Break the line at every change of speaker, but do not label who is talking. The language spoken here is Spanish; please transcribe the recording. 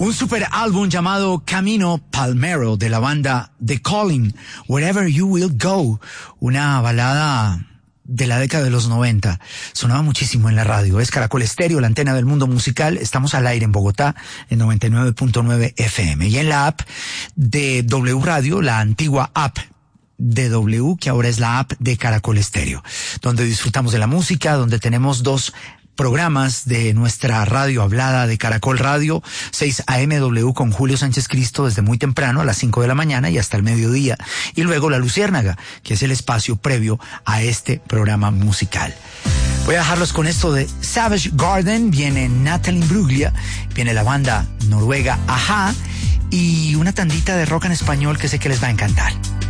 Un super álbum llamado Camino Palmero de la banda The Calling, Wherever You Will Go, una balada de la década de los 90. Sonaba muchísimo en la radio. Es Caracol Estéreo, la antena del mundo musical. Estamos al aire en Bogotá en 99.9 FM y en la app de W Radio, la antigua app de W, que ahora es la app de Caracol Estéreo, donde disfrutamos de la música, donde tenemos dos programas de nuestra radio hablada de Caracol Radio, 6 AMW con Julio Sánchez Cristo desde muy temprano a las 5 de la mañana y hasta el mediodía, y luego La Luciérnaga, que es el espacio previo a este programa musical. Voy a dejarlos con esto de Savage Garden, viene Natalie Imbruglia, viene la banda noruega Ajá y una tandita de rock en español que sé que les va a encantar.